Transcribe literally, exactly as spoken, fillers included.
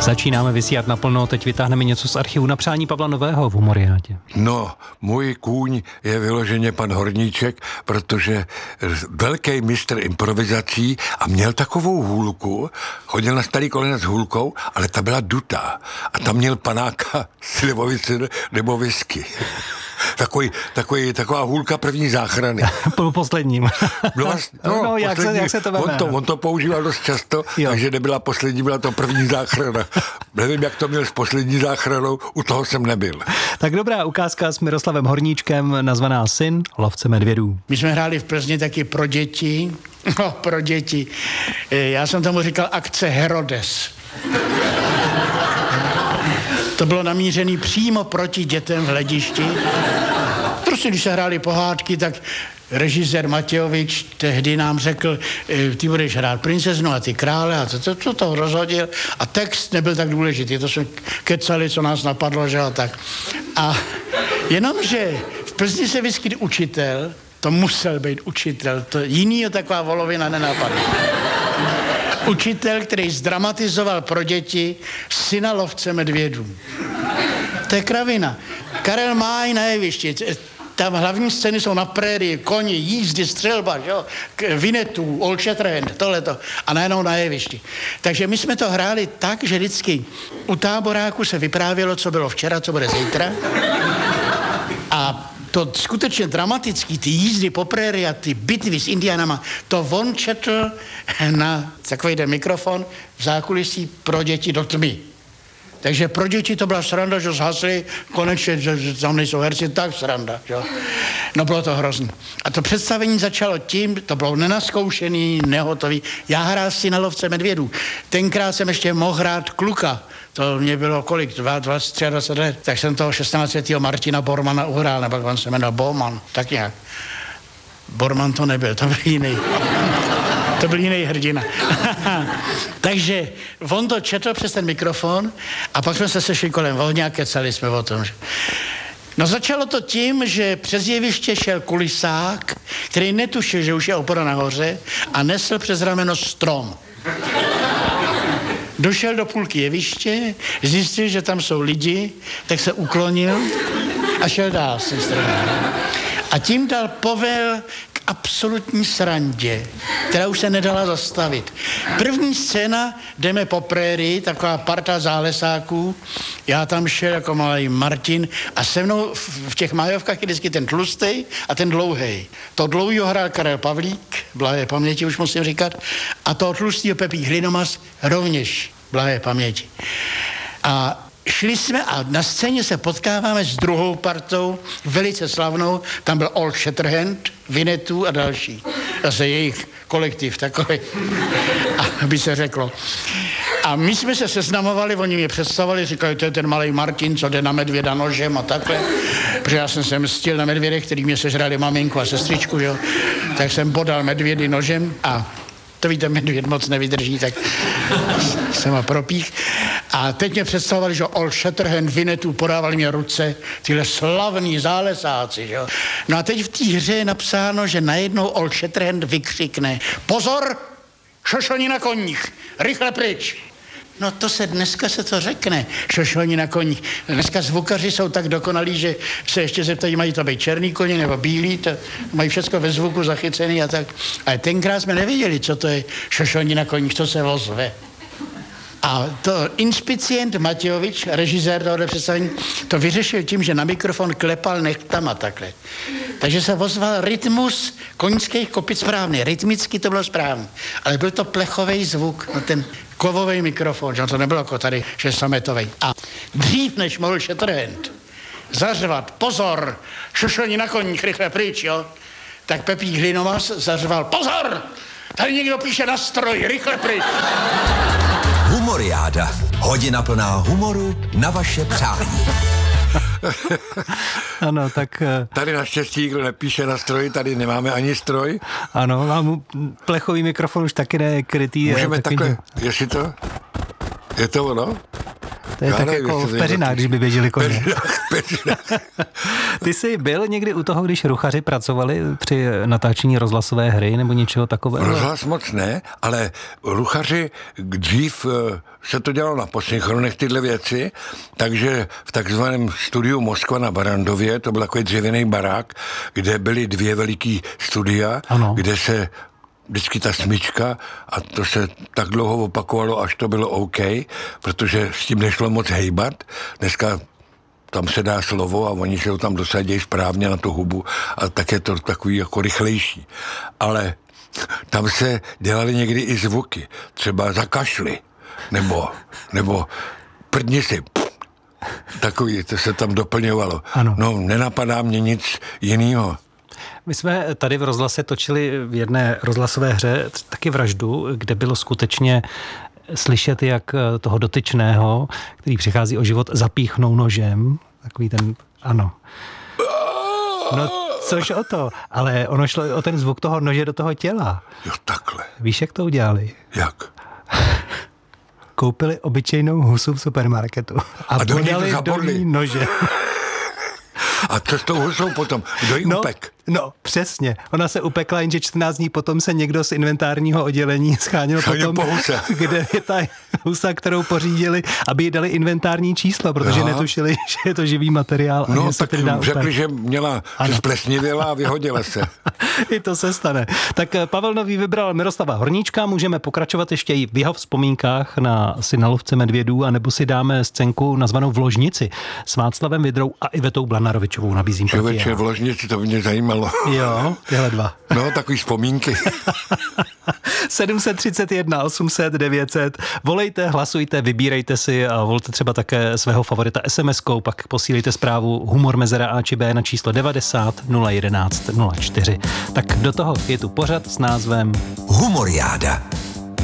Začínáme vysílat naplno, teď vytáhneme něco z archivu na přání Pavla Nového v Humoriádě. No, můj kůň je vyloženě pan Horníček, protože velký mistr improvizací a měl takovou hůlku, chodil na starý kolena s hůlkou, ale ta byla dutá a tam měl panáka slivovice nebo whisky. Takový, takový, taková hůlka první záchrany. Po posledním. No, vlastně, no, no jak, se, jak se to veme? On to, on to používal dost často, jo. Takže nebyla poslední, byla to první záchrana. Nevím, jak to měl s poslední záchranou, u toho jsem nebyl. Tak dobrá ukázka s Miroslavem Horníčkem, nazvaná Syn lovce medvědů. My jsme hráli v Plzni taky pro děti. No, pro děti. Já jsem tomu říkal akce Herodes. To bylo namířené přímo proti dětem v hledišti. Prostě když se hráli pohádky, tak režisér Matějovič tehdy nám řekl, ty budeš hrát princeznu a ty krále a to, to, to, to rozhodil. A text nebyl tak důležitý, to jsme kecali, co nás napadlo, že a tak. A jenomže v Plzni se vyskytl učitel, to musel být učitel, to jinýho taková volovina nenapadla. Učitel, který zdramatizoval pro děti Syna lovce medvědů. To je kravina. Karel Máj na jevišti. Tam hlavní scény jsou na prérii, koni, jízdy, střelba, jo? Vinetů, Old Shatterhand, tohleto. A najednou na jevišti. Takže my jsme to hráli tak, že vždycky u táboráku se vyprávělo, co bylo včera, co bude zítra. A to skutečně dramatický, ty jízdy po prérii a ty bitvy s Indiánama, to on četl na takovýhle mikrofon v zákulisí pro děti do tmy. Takže pro děti to byla sranda, že zhasli, konečně, že tam nejsou herci, tak sranda, jo. No bylo to hrozný. A to představení začalo tím, to bylo nenaskoušený, nehotový. Já hrál Syna lovce medvědů. Tenkrát jsem ještě mohl hrát kluka. To mě bylo kolik, dvacet, dvacet tři let. Tak jsem toho šestnáctiletého Martina Bormana uhrál, nebo on se jmenoval Borman, tak nějak. Borman to nebyl, to byl jiný. To byl jiný hrdina. Takže on to četl přes ten mikrofon a pak jsme se sešli kolem ohně a kecali jsme o tom. Že... No začalo to tím, že přes jeviště šel kulisák, který netušil, že už je opora nahoře a nesl přes rameno strom. Došel do půlky jeviště, zjistil, že tam jsou lidi, tak se uklonil a šel dál s tím stromem. A tím dal povel k absolutní srandě, která už se nedala zastavit. První scéna, jdeme po prérii, taková parta zálesáků, já tam šel jako malý Martin a se mnou v těch májovkách je vždycky ten tlustej a ten dlouhej. To dlouhýho hrál Karel Pavlík, blahé paměti už musím říkat, a toho tlustýho Pepík Hlinomas rovněž blahé paměti. A šli jsme a na scéně se potkáváme s druhou partou, velice slavnou, tam byl Old Shatterhand, Vinetů a další. Zase jejich kolektiv takový, aby se řeklo. A my jsme se seznamovali, oni mě představovali, říkali, to je ten malý Martin, co jde na medvěda nožem a takhle. Protože já jsem se mstil na medvědech, který mě sežrali maminku a sestřičku, jo. Tak jsem bodal medvědy nožem a to víte, medvěd moc nevydrží, tak jsem ho propích. A teď mě představovali, že Old Shatterhand, Vinetů, podávali mě ruce, tyhle slavní zálesáci, jo. No a teď v té hře je napsáno, že najednou Old Shatterhand vykřikne: pozor, šošoni na koních, rychle pryč. No to se dneska se to řekne, šošoni na koních. Dneska zvukaři jsou tak dokonalí, že se ještě zeptají, mají to být černý koně nebo bílý, to mají všechno ve zvuku zachycený a tak. Ale tenkrát jsme nevěděli, co to je šošoni na koních, co se ozve. A to inspicient Matějovič, režisér tohoto představení, to vyřešil tím, že na mikrofon klepal nechtama takhle. Takže se ozval rytmus koňských kopic správný, rytmicky to bylo správný. Ale byl to plechový zvuk, no ten kovový mikrofon, že to nebylo jako tady šestometový. A dřív, než mohl Shatterhand zařvat, pozor, šošoni na koních, rychle pryč, jo, tak Pepík Hlinomas zařval, pozor, tady někdo píše na stroj, rychle pryč. Humoriáda. Hodina plná humoru na vaše přání. Ano, tak... Tady naštěstí, kdo nepíše na stroji, tady nemáme ani stroj. Ano, mám plechový mikrofon už taky nekrytý. Můžeme taky... takhle, jestli to... Je to ono? To je já tak nevím, jako v peřinách, když by běželi koně. Peřinách, peřinách. Ty jsi byl někdy u toho, když ruchaři pracovali při natáčení rozhlasové hry nebo něčeho takového? Rozhlas moc ne, ale ruchaři dřív se to dělalo na posynchronech tyhle věci, takže v takzvaném studiu Moskva na Barandově, to byl takový dřevěný barák, kde byly dvě veliký studia, ano. kde se vždycky ta smyčka a to se tak dlouho opakovalo, až to bylo OK, protože s tím nešlo moc hejbat. Dneska tam se dá slovo a oni se ho tam dosadí správně na tu hubu a tak je to takový jako rychlejší. Ale tam se dělaly někdy i zvuky, třeba zakašli, nebo, nebo prdni si, takový, to se tam doplňovalo. Ano. No, nenapadá mě nic jinýho. My jsme tady v rozhlase točili v jedné rozhlasové hře taky vraždu, kde bylo skutečně slyšet, jak toho dotyčného, který přichází o život, zapíchnou nožem. Takový ten, ano. No, což o to, ale ono šlo o ten zvuk toho nože do toho těla. Jo, takhle. Víš, jak to udělali? Jak? Koupili obyčejnou husu v supermarketu a, a podali do ní nože. A co s tou husou potom? Kdo ji no, upek? No, přesně. Ona se upekla, jenže čtrnáct dní potom se někdo z inventárního oddělení scháněl potom, po kde je ta husa, kterou pořídili, aby jí dali inventární číslo, protože Aha. netušili, že je to živý materiál. A no, se tak řekli, že měla, že splesnivěla a vyhodila se. I to se stane. Tak Pavel Nový vybral Miroslava Horníčka, můžeme pokračovat ještě i v jeho vzpomínkách na syna lovce medvědů, anebo si dáme scénku nazvanou V ložnici s Václavem Vidrou a Ivetou Blanarovičovou. Nabízím to. Člověče, v ložnici, to mě zajímalo. Jo, tyhle dva. No, takový vzpomínky. sedm set třicet jedna, osm set, devět set. Volejte, hlasujte, vybírejte si a volte třeba také svého favorita es em eskou, pak posílejte zprávu humor mezera A či B na číslo devadesát nula jedenáct nula čtyři. Tak do toho je tu pořad s názvem Humoriáda.